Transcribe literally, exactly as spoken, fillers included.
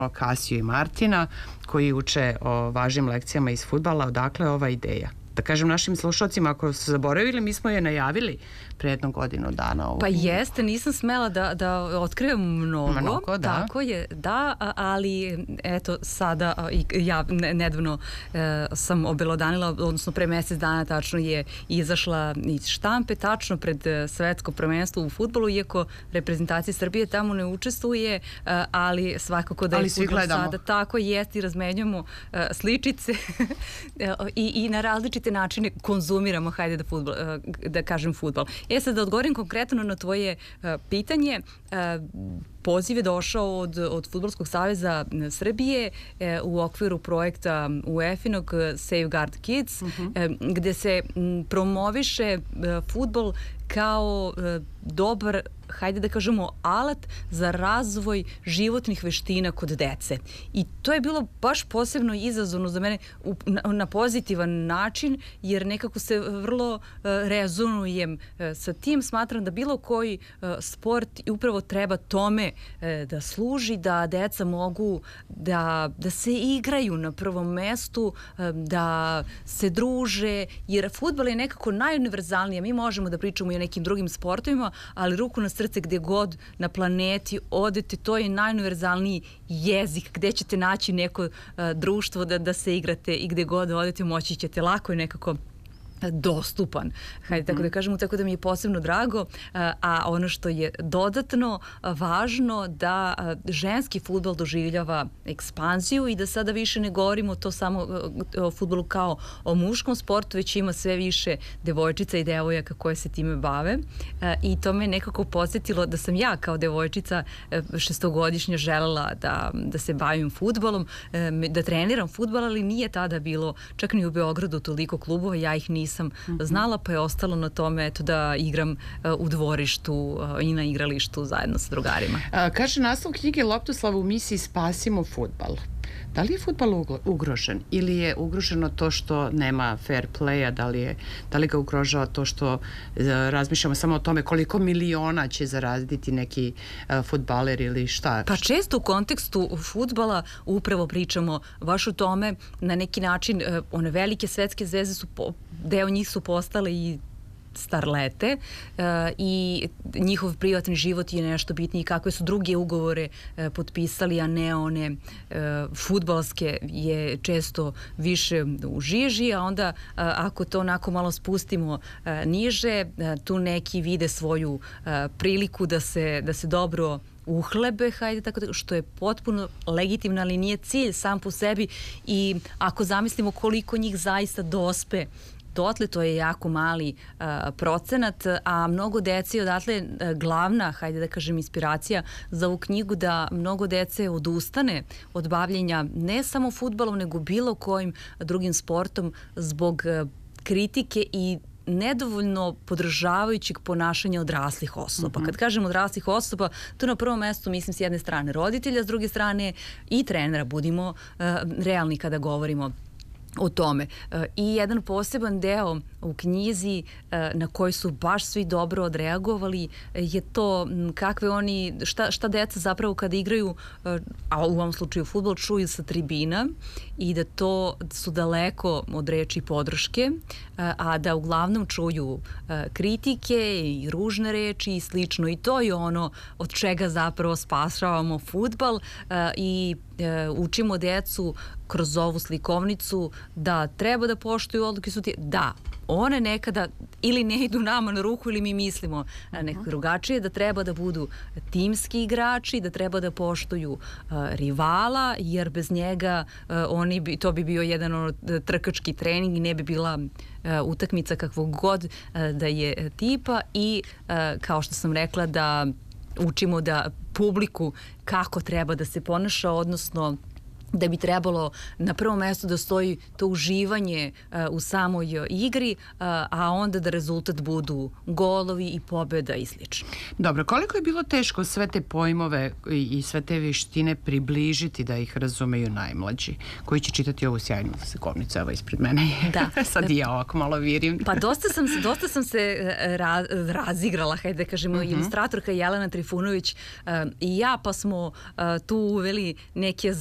Kasiju i Martina koji uče o važnim lekcijama iz fudbala. Odakle ova ideja? Da kažem našim slušalcima, ako su zaboravili, mi smo je najavili pre jednu godinu dana. Pa jeste, nisam smela da, da otkrivam mnogo. Mnogo, da. Tako je, da, ali eto sada, ja nedavno e, sam obelodanila, odnosno pre mesec dana tačno je izašla iz štampe, tačno pred svetsko prvenstvo u fudbalu, iako reprezentacija Srbije tamo ne učestvuje, e, ali svakako da je fudbal sada tako jeste i razmenjujemo e, sličice i, i na različite načine konzumiramo, hajde da, fudbal, da kažem fudbal. E sad da odgovorim konkretno na tvoje uh, pitanje, uh, poziv je došao od, od Fudbalskog saveza Srbije uh, u okviru projekta U E F I-nog Safeguard Kids, uh-huh. uh, gde se m, promoviše uh, fudbal kao uh, dobar, hajde da kažemo, alat za razvoj životnih veština kod dece. I to je bilo baš posebno izazovno za mene u, na, na pozitivan način, jer nekako se vrlo uh, rezonujem uh, sa tim. Smatram da bilo koji uh, sport upravo treba tome uh, da služi, da deca mogu da, da se igraju na prvom mestu, uh, da se druže, jer fudbal je nekako najuniverzalnije. Mi možemo da pričamo i o nekim drugim sportovima, ali ruku na srce gde god na planeti odete, to je najuniverzalniji jezik gde ćete naći neko uh, društvo da, da se igrate i gde god odete moći ćete lako i nekako dostupan, hajde tako da kažemo, tako da mi je posebno drago, a ono što je dodatno važno da ženski fudbal doživljava ekspanziju i da sada više ne govorimo to samo o fudbalu kao o muškom sportu, već ima sve više devojčica i devojaka koje se time bave i to me nekako podsjetilo da sam ja kao devojčica šestogodišnja želela da, da se bavim fudbalom, da treniram fudbal, ali nije tada bilo čak ni u Beogradu toliko klubova, ja ih nisam sam znala, pa je ostalo na tome eto, da igram uh, u dvorištu uh, i na igralištu zajedno sa drugarima. A, kaže naslov knjige Loptoslava u misiji Spasimo fudbal. Da li je fudbal ugrožen ili je ugroženo to što nema fair playa, da li, je, da li ga ugrožava to što uh, razmišljamo samo o tome koliko miliona će zaraditi neki uh, fudbaler ili šta? Pa često u kontekstu fudbala upravo pričamo baš o tome, na neki način uh, one velike svetske zvezde su, po, deo njih su postale i starlete uh, i njihov privatni život je nešto bitniji, kakve su druge ugovore uh, potpisali, a ne one uh, fudbalske je često više u žiži, a onda uh, ako to onako malo spustimo uh, niže, uh, tu neki vide svoju uh, priliku da se, da se dobro uhlebe, hajde tako da, što je potpuno legitimno, ali nije cilj sam po sebi i ako zamislimo koliko njih zaista dospe dotle, to je jako mali uh, procenat, a mnogo dece odatle uh, glavna, hajde da kažem, inspiracija za ovu knjigu da mnogo dece odustane od bavljenja ne samo fudbalom, nego bilo kojim drugim sportom zbog uh, kritike i nedovoljno podržavajućeg ponašanja odraslih osoba. Mm-hmm. Kad kažem odraslih osoba, tu na prvom mestu mislim s jedne strane roditelja, s druge strane i trenera, budimo uh, realni kada govorimo o tome. I jedan poseban deo u knjizi na koji su baš svi dobro odreagovali je to kakve oni, šta, šta deca zapravo kada igraju, a u ovom slučaju fudbal, čuju sa tribina i da to su daleko od reči podrške, a da uglavnom čuju kritike i ružne reči i slično. I to je ono od čega zapravo spašavamo fudbal i učimo decu kroz ovu slikovnicu da treba da poštuju odluke sudije. Da, one nekada ili ne idu nama na ruku ili mi mislimo nekako drugačije, da treba da budu timski igrači, da treba da poštuju uh, rivala, jer bez njega uh, oni bi, to bi bio jedan ono, trkački trening i ne bi bila uh, utakmica kakvog god uh, da je tipa i uh, kao što sam rekla da učimo da publiku kako treba da se ponaša, odnosno da bi trebalo na prvom mjestu da stoji to uživanje uh, u samoj igri, uh, a onda da rezultat budu golovi i pobjeda i slično. Dobro, koliko je bilo teško sve te pojmove i, i sve te vještine približiti da ih razumeju najmlađi, koji će čitati ovu sjajnu slikovnicu, evo ispred mene je. Da. Sad i ja ovako malo virim. Pa dosta sam se, dosta sam se ra, razigrala, hajde da kažemo, uh-huh. ilustratorka Jelena Trifunović uh, i ja, pa smo uh, tu uveli neke